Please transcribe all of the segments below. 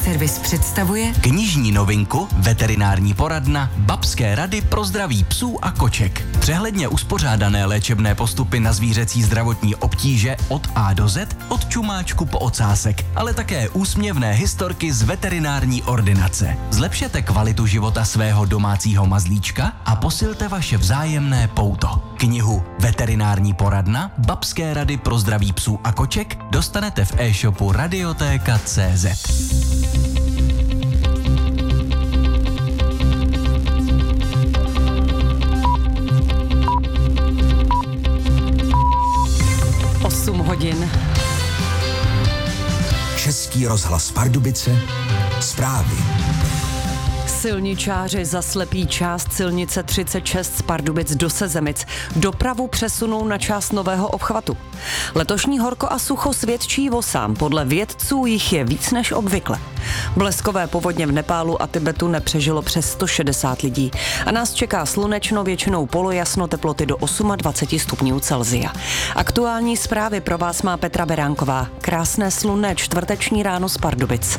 Servis představuje knižní novinku Veterinární poradna Babské rady pro zdraví psů a koček. Přehledně uspořádané léčebné postupy na zvířecí zdravotní obtíže od A do Z, od čumáčku po ocásek, ale také úsměvné historky z veterinární ordinace. Zlepšete kvalitu života svého domácího mazlíčka a posilte vaše vzájemné pouto. Knihu Veterinární poradna Babské rady pro zdraví psů a koček dostanete v e-shopu Radiotéka.cz. hodin. Český rozhlas Pardubice, zprávy. Silničáři zaslepí část silnice 36 z Pardubic do Sezemic. Dopravu přesunou na část nového obchvatu. Letošní horko a sucho svědčí vosám. Podle vědců jich je víc než obvykle. Bleskové povodně v Nepálu a Tibetu nepřežilo přes 160 lidí. A nás čeká slunečno, většinou polojasno, teploty do 28 stupňů Celsia. Aktuální zprávy pro vás má Petra Beránková. Krásné slunné čtvrteční ráno z Pardubic.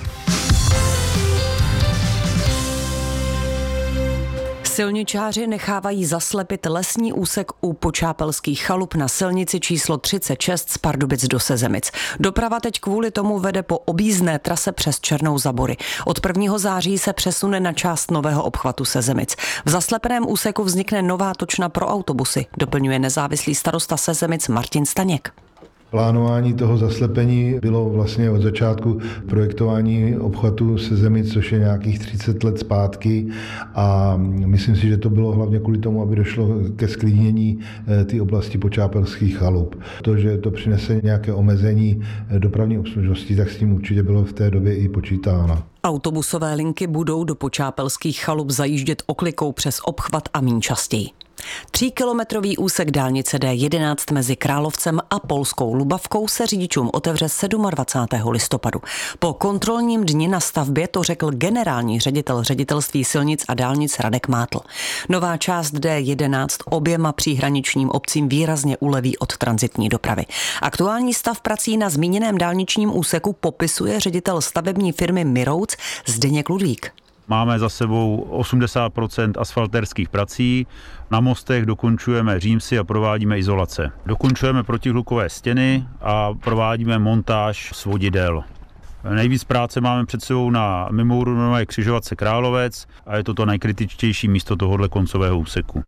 Silničáři nechávají zaslepit lesní úsek u Počápelských chalup na silnici číslo 36 z Pardubic do Sezemic. Doprava teď kvůli tomu vede po objízdné trase přes Černou Zabory. Od 1. září se přesune na část nového obchvatu Sezemic. V zaslepeném úseku vznikne nová točna pro autobusy, doplňuje nezávislý starosta Sezemic Martin Staněk. Plánování toho zaslepení bylo vlastně od začátku projektování obchvatu Sezemic, což je nějakých 30 let zpátky, a myslím si, že to bylo hlavně kvůli tomu, aby došlo ke sklidnění té oblasti Počápelských chalup. To, že to přinese nějaké omezení dopravní obslužnosti, tak s tím určitě bylo v té době i počítáno. Autobusové linky budou do Počápelských chalup zajíždět oklikou přes obchvat a míň častěji. 3kilometrový úsek dálnice D11 mezi Královcem a Polskou Lubavkou se řidičům otevře 27. listopadu. Po kontrolním dni na stavbě to řekl generální ředitel ředitelství silnic a dálnic Radek Mátl. Nová část D11 oběma příhraničním obcím výrazně uleví od tranzitní dopravy. Aktuální stav prací na zmíněném dálničním úseku popisuje ředitel stavební firmy Mirouc Zdeněk Ludvík. Máme za sebou 80% asfaltérských prací, na mostech dokončujeme římsy a provádíme izolace. Dokončujeme protihlukové stěny a provádíme montáž svodidel. Nejvíc práce máme před sebou na mimoúrovňové křižovatce Královec a je to nejkritičtější místo tohohle koncového úseku.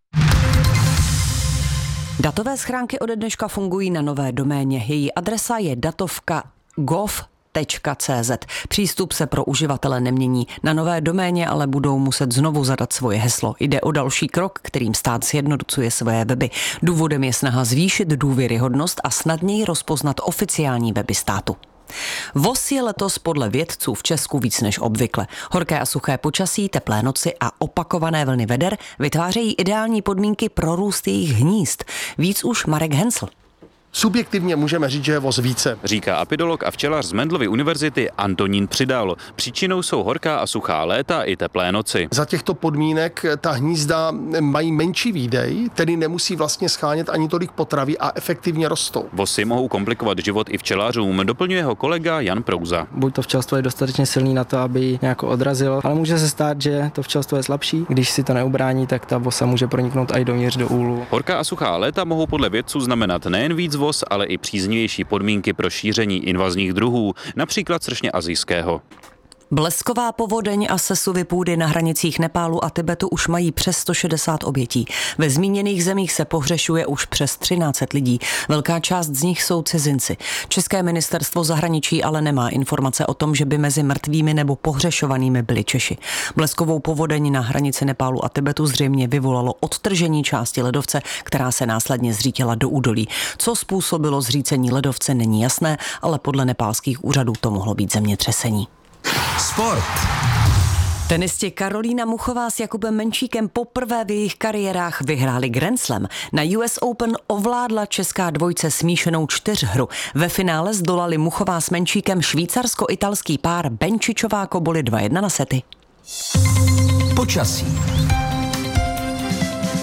Datové schránky ode dneška fungují na nové doméně. Její adresa je datovka.gov.cz. Přístup se pro uživatele nemění. Na nové doméně ale budou muset znovu zadat svoje heslo. Jde o další krok, kterým stát sjednocuje své weby. Důvodem je snaha zvýšit důvěryhodnost a snadněji rozpoznat oficiální weby státu. Voz je letos podle vědců v Česku víc než obvykle. Horké a suché počasí, teplé noci a opakované vlny veder vytvářejí ideální podmínky pro růst jejich hnízd. Víc už Marek Hensl. Subjektivně můžeme říct, že je voz více, říká apidolog a včelař z Mendelovy univerzity Antonín Přidal. Příčinou jsou horká a suchá léta i teplé noci. Za těchto podmínek ta hnízda mají menší výdej, tedy nemusí vlastně schánět ani tolik potravy a efektivně rostou. Vozy mohou komplikovat život i včelařům, doplňuje ho kolega Jan Prouza. Buď to včelstvo je dostatečně silný na to, aby ji nějak odrazilo, ale může se stát, že to včelstvo je slabší. Když si to neubrání, tak ta vosa může proniknout i dovnitř do úlu. Horká a suchá léta mohou podle vědců znamenat nejen víc voz, ale i příznivější podmínky pro šíření invazních druhů, například sršně asijského. Blesková povodeň a sesuvy půdy na hranicích Nepálu a Tibetu už mají přes 160 obětí. Ve zmíněných zemích se pohřešuje už přes 1300 lidí. Velká část z nich jsou cizinci. České ministerstvo zahraničí ale nemá informace o tom, že by mezi mrtvými nebo pohřešovanými byli Češi. Bleskovou povodeň na hranici Nepálu a Tibetu zřejmě vyvolalo odtržení části ledovce, která se následně zřítila do údolí. Co způsobilo zřícení ledovce, není jasné, ale podle nepálských úřadů to mohlo být zemětřesení. Sport. Tenisti Karolína Muchová s Jakubem Menčíkem poprvé v jejich kariérách vyhráli Grand Slam. Na US Open ovládla česká dvojce smíšenou čtyřhru. Ve finále zdolali Muchová s Menčíkem švýcarsko-italský pár Benčičová-Koboli 2-1 na sety. Počasí.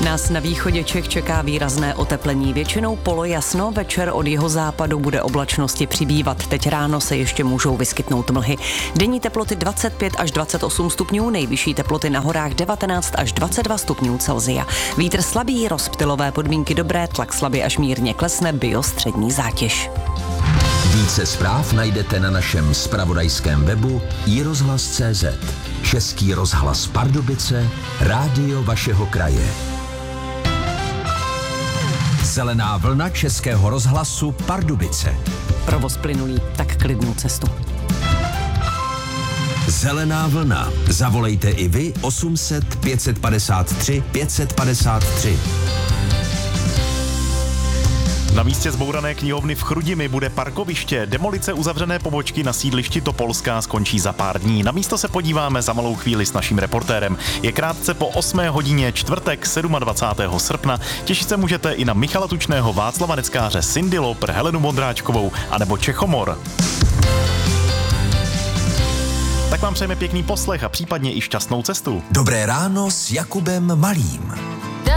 Nás na východě Čech čeká výrazné oteplení. Většinou polojasno, večer od jihozápadu bude oblačnosti přibývat. Teď ráno se ještě můžou vyskytnout mlhy. Denní teploty 25 až 28 stupňů, nejvyšší teploty na horách 19 až 22 stupňů Celsia. Vítr slabý, rozptylové podmínky dobré, tlak slabě až mírně klesne, biostřední zátěž. Více zpráv najdete na našem zpravodajském webu iRozhlas.cz. Český rozhlas Pardubice, rádio vašeho kraje. Zelená vlna Českého rozhlasu Pardubice. Provoz plynulý, tak klidnou cestu. Zelená vlna. Zavolejte i vy 800 553 553. Na místě zbourané knihovny v Chrudimi bude parkoviště. Demolice uzavřené pobočky na sídlišti Topolská skončí za pár dní. Na místo se podíváme za malou chvíli s naším reportérem. Je krátce po 8 hodině, čtvrtek 27. srpna. Těšit se můžete i na Michala Tučného, Václava Neckáře, Cindy Lauper, Helenu Vondráčkovou anebo Čechomor. Tak vám přejeme pěkný poslech a případně i šťastnou cestu. Dobré ráno s Jakubem Malým.